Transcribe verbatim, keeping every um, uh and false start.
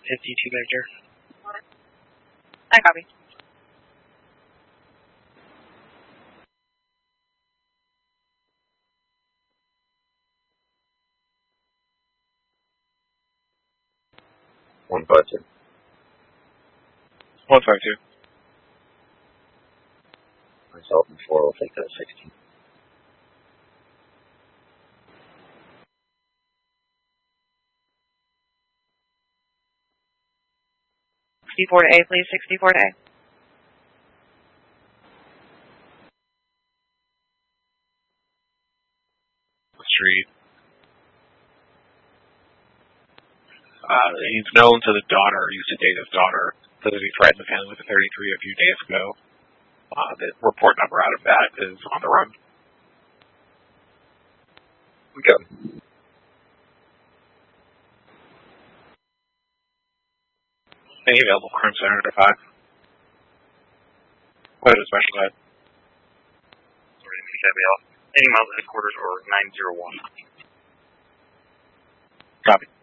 fifty-two Victor. I copy. One five two. One five two. Myself and four will take that sixteen. sixty-four to A, please. sixty-four to A. Street. Uh, he's known to the daughter, used to date his daughter, because he threatened the family with a thirty-three a few days ago. Uh, the report number out of that is on the run. We go. Any available crime center to five. What is special ed? Sorry, M C K B L. Any miles headquarters or nine zero one. Copy.